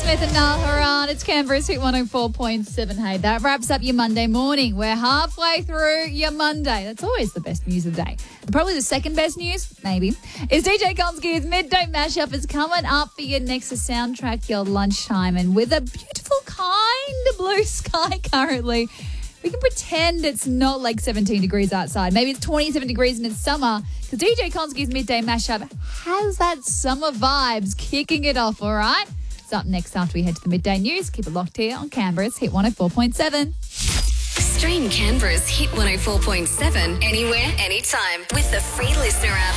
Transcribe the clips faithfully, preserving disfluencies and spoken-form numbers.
Smith and Niall Horan. It's Canberra's Hit one oh four point seven. Hey, that wraps up your Monday morning. We're halfway through your Monday. That's always the best news of the day. And probably the second best news, maybe, is D J Konsky's Midday Mashup is coming up for your next to soundtrack your lunchtime. And with a beautiful kind of blue sky currently, we can pretend it's not like seventeen degrees outside. Maybe it's twenty-seven degrees and it's summer, because D J Konsky's Midday Mashup has that summer vibes kicking it off, all right? It's up next after we head to the midday news. Keep it locked here on Canberra's Hit one oh four point seven. Stream Canberra's Hit one oh four point seven anywhere, anytime with the free Listener app.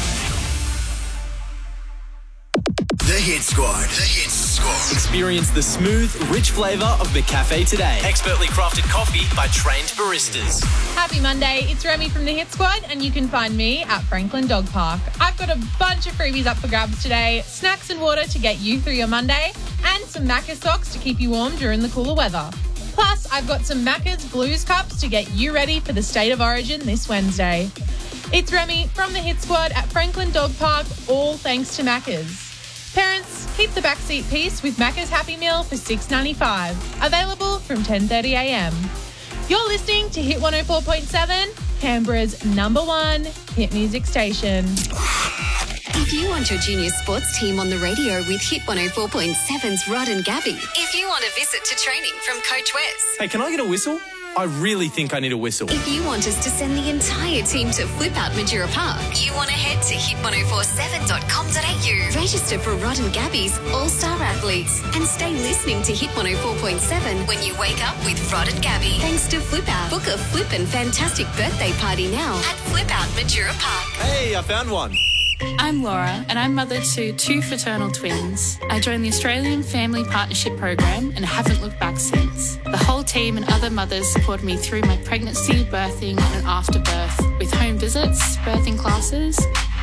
The Hit Squad. The Hit Squad. Experience the smooth, rich flavour of McCafe today. Expertly crafted coffee by trained baristas. Happy Monday. It's Remy from the Hit Squad, and you can find me at Franklin Dog Park. I've got a bunch of freebies up for grabs today, snacks and water to get you through your Monday, and some Macca's socks to keep you warm during the cooler weather. Plus, I've got some Macca's Blues cups to get you ready for the State of Origin this Wednesday. It's Remy from the Hit Squad at Franklin Dog Park, all thanks to Macca's. Parents, keep the backseat peace with Macca's Happy Meal for six dollars ninety-five. Available from ten thirty a m. You're listening to Hit one oh four point seven, Canberra's number one hit music station. If you want your junior sports team on the radio with Hit one oh four point seven's Rod and Gabby. If you want a visit to training from Coach Wes. Hey, can I get a whistle? I really think I need a whistle. If you want us to send the entire team to Flip Out Majura Park, you want to head to hit ten forty-seven dot com dot a u. Register for Rod and Gabby's All-Star Athletes and stay listening to Hit one oh four point seven when you wake up with Rod and Gabby. Thanks to Flip Out. Book a flippin' fantastic birthday party now at Flip Out Majura Park. Hey, I found one. I'm Laura and I'm mother to two fraternal twins. I joined the Australian Family Partnership Program and haven't looked back since. The whole team and other mothers supported me through my pregnancy, birthing and after birth with home visits, birthing classes